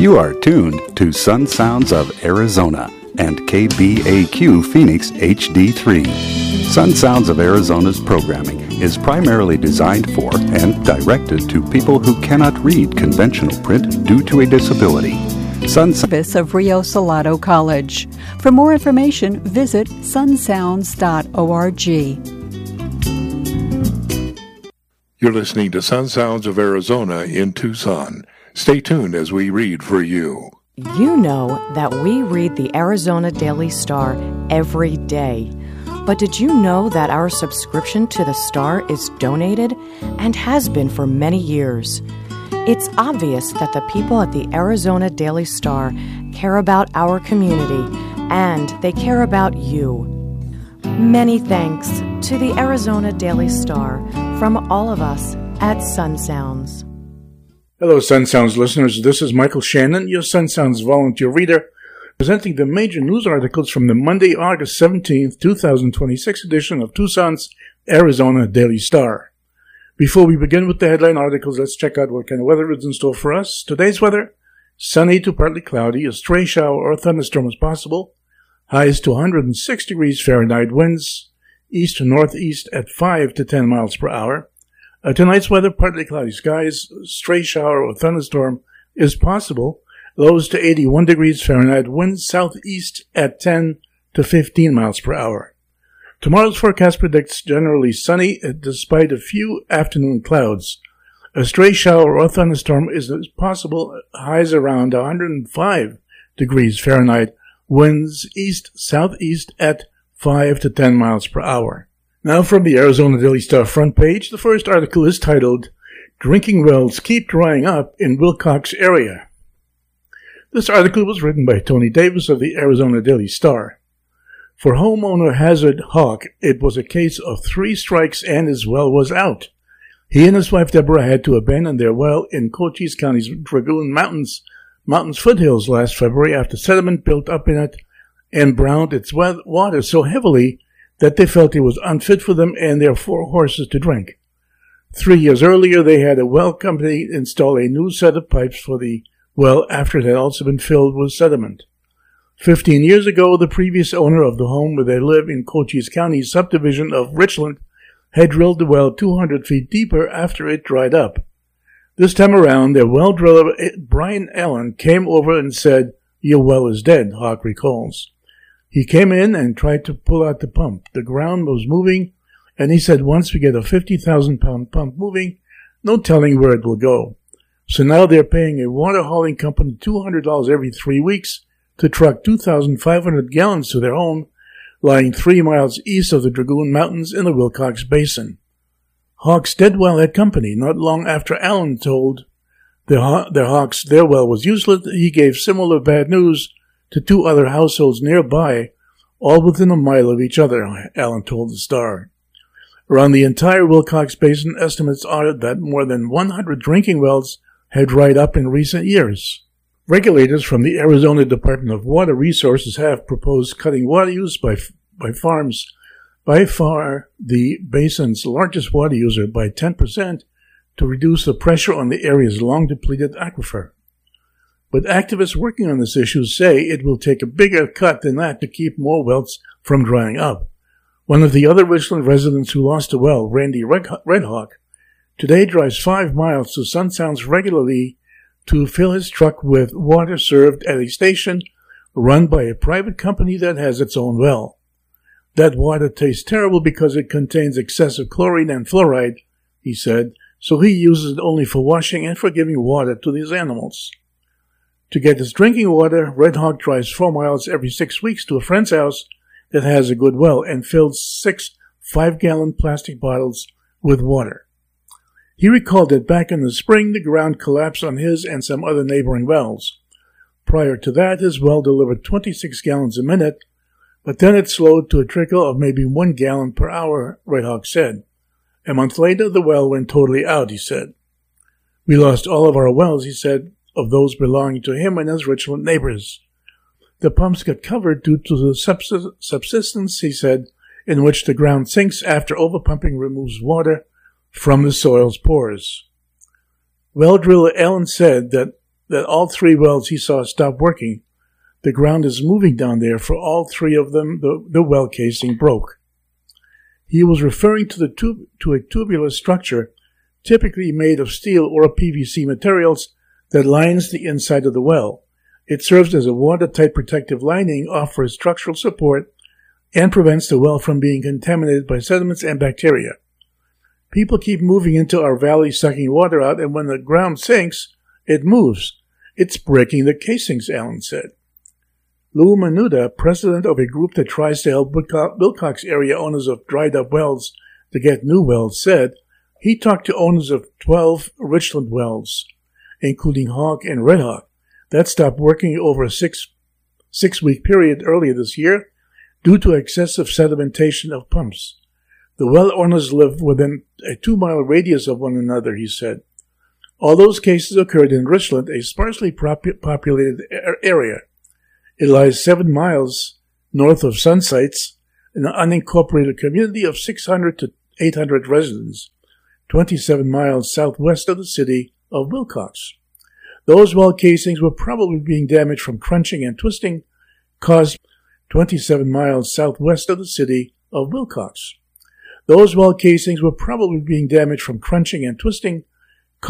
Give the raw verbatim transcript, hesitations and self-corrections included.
You are tuned to Sun Sounds of Arizona and K B A Q Phoenix H D three. Sun Sounds of Arizona's programming is primarily designed for and directed to people who cannot read conventional print due to a disability. Sun Service of Rio Salado College. For more information, visit sun sounds dot org. You're listening to Sun Sounds of Arizona in Tucson. Stay tuned as we read for you. You know that we read the Arizona Daily Star every day. But did you know that our subscription to the Star is donated and has been for many years? It's obvious that the people at the Arizona Daily Star care about our community and they care about you. Many thanks to the Arizona Daily Star from all of us at Sun Sounds. Hello, Sun Sounds listeners. This is Michael Shannon, your Sun Sounds volunteer reader, presenting the major news articles from the Monday, August seventeenth, twenty twenty-six edition of Tucson's Arizona Daily Star. Before we begin with the headline articles, let's check out what kind of weather is in store for us. Today's weather, sunny to partly cloudy, a stray shower or thunderstorm is possible. Highs to one hundred six degrees Fahrenheit, winds east to northeast at five to ten miles per hour. Uh, tonight's weather, partly cloudy skies, stray shower or thunderstorm is possible. Lows to eighty-one degrees Fahrenheit, winds southeast at ten to fifteen miles per hour. Tomorrow's forecast predicts generally sunny despite a few afternoon clouds. A stray shower or thunderstorm is possible, highs around one hundred five degrees Fahrenheit, winds east-southeast at five to ten miles per hour. Now from the Arizona Daily Star front page, the first article is titled, Drinking Wells Keep Drying Up in Wilcox Area. This article was written by Tony Davis of the Arizona Daily Star. For homeowner Hazard Hawk, it was a case of three strikes and his well was out. He and his wife Deborah had to abandon their well in Cochise County's Dragoon Mountains, Mountains foothills last February after sediment built up in it and browned its water so heavily that they felt it was unfit for them and their four horses to drink. Three years earlier, they had a well company install a new set of pipes for the well after it had also been filled with sediment. Fifteen years ago, the previous owner of the home where they live in Cochise County subdivision of Richland had drilled the well two hundred feet deeper after it dried up. This time around, their well driller, Brian Allen, came over and said, "Your well is dead," Hawk recalls. He came in and tried to pull out the pump. The ground was moving, and he said once we get a fifty thousand pound pump moving, no telling where it will go. So now they're paying a water hauling company two hundred dollars every three weeks to truck two thousand five hundred gallons to their home, lying three miles east of the Dragoon Mountains in the Wilcox Basin. Hawks' dead well had company. Not long after Allen told their, their Hawks their well was useless, he gave similar bad news to two other households nearby, all within a mile of each other, Allen told the Star. Around the entire Wilcox Basin, estimates are that more than one hundred drinking wells had dried up in recent years. Regulators from the Arizona Department of Water Resources have proposed cutting water use by, by farms, by far the basin's largest water user, by ten percent to reduce the pressure on the area's long-depleted aquifer. But activists working on this issue say it will take a bigger cut than that to keep more wells from drying up. One of the other Richland residents who lost a well, Randy Redhawk, today drives five miles to Sun Sounds regularly to fill his truck with water served at a station run by a private company that has its own well. That water tastes terrible because it contains excessive chlorine and fluoride, he said, so he uses it only for washing and for giving water to his animals. To get his drinking water, Red Hawk drives four miles every six weeks to a friend's house that has a good well and fills six five-gallon plastic bottles with water. He recalled that back in the spring, the ground collapsed on his and some other neighboring wells. Prior to that, his well delivered twenty-six gallons a minute, but then it slowed to a trickle of maybe one gallon per hour, Red Hawk said. A month later, the well went totally out, he said. We lost all of our wells, he said, of those belonging to him and his Richland neighbors. The pumps got covered due to the subsistence, he said, in which the ground sinks after overpumping removes water from the soil's pores. Well driller Allen said that that all three wells he saw stopped working. The ground is moving down there. For all three of them, the, the well casing broke. He was referring to the tube, to a tubular structure, typically made of steel or P V C materials, that lines the inside of the well. It serves as a watertight protective lining, offers structural support, and prevents the well from being contaminated by sediments and bacteria. People keep moving into our valley, sucking water out, and when the ground sinks, it moves. It's breaking the casings, Allen said. Lou Menuda, president of a group that tries to help Wilcox area owners of dried-up wells to get new wells, said he talked to owners of twelve Richland wells, including Hawk and Red Hawk, that stopped working over a six, six-week period earlier this year due to excessive sedimentation of pumps. The well owners live within a two-mile radius of one another, he said. All those cases occurred in Richland, a sparsely prop- populated area. It lies seven miles north of Sunsites, an unincorporated community of six hundred to eight hundred residents, twenty-seven miles southwest of the city of Wilcox. Those well casings were probably being damaged from crunching and twisting, caused twenty-seven miles southwest of the city of Wilcox. Those well casings were probably being damaged from crunching and twisting,